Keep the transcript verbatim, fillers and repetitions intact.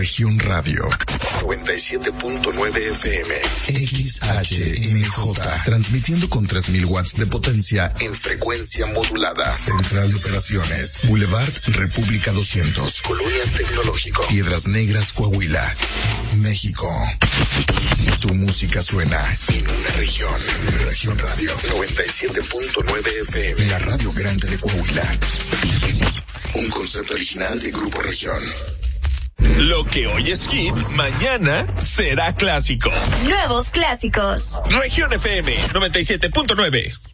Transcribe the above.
Región Radio. noventa y siete punto nueve F M. X H M J. Transmitiendo con tres mil watts de potencia en frecuencia modulada. Central de Operaciones. Boulevard República doscientos. Colonia Tecnológico. Piedras Negras, Coahuila, México. Tu música suena en una región. Región Radio. noventa y siete punto nueve F M. La radio grande de Coahuila. Un concepto original de Grupo Región. Lo que hoy es hit, mañana será clásico. Nuevos clásicos. Región F M noventa y siete punto nueve.